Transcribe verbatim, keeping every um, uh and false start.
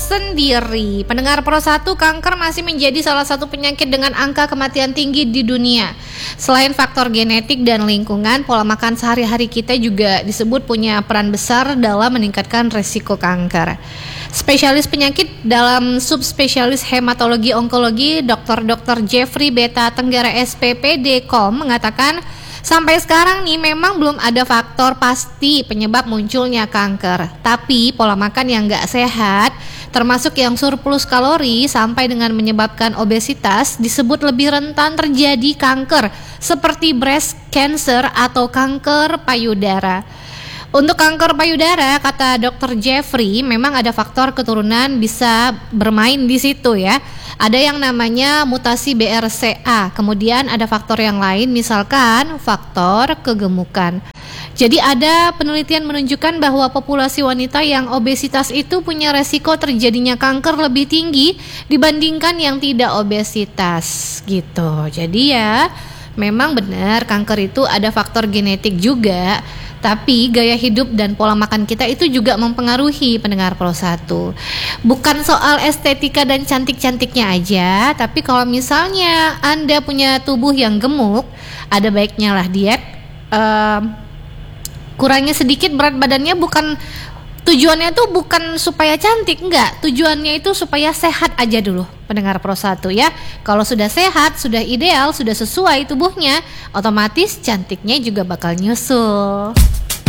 sendiri. Pendengar Pro satu, kanker masih menjadi salah satu penyakit dengan angka kematian tinggi di dunia. Selain faktor genetik dan lingkungan, pola makan sehari-hari kita juga disebut punya peran besar dalam meningkatkan resiko kanker. Spesialis penyakit dalam subspesialis hematologi onkologi dokter dokter Jeffrey Beta Tenggara S P P D Com mengatakan, sampai sekarang nih memang belum ada faktor pasti penyebab munculnya kanker. Tapi pola makan yang gak sehat, termasuk yang surplus kalori sampai dengan menyebabkan obesitas, disebut lebih rentan terjadi kanker seperti breast cancer atau kanker payudara. Untuk kanker payudara, kata dokter Jeffrey, memang ada faktor keturunan bisa bermain di situ ya. Ada yang namanya mutasi B R C A, kemudian ada faktor yang lain, misalkan faktor kegemukan. Jadi ada penelitian menunjukkan bahwa populasi wanita yang obesitas itu punya resiko terjadinya kanker lebih tinggi dibandingkan yang tidak obesitas gitu. Jadi ya memang benar kanker itu ada faktor genetik juga. Tapi gaya hidup dan pola makan kita itu juga mempengaruhi, pendengar Pro satu. Bukan soal estetika dan cantik-cantiknya aja, tapi kalau misalnya Anda punya tubuh yang gemuk, ada baiknya lah diet. Uh, kurangnya sedikit berat badannya, bukan tujuannya tuh bukan supaya cantik, enggak. Tujuannya itu supaya sehat aja dulu, pendengar Pro satu ya. Kalau sudah sehat, sudah ideal, sudah sesuai tubuhnya, otomatis cantiknya juga bakal nyusul.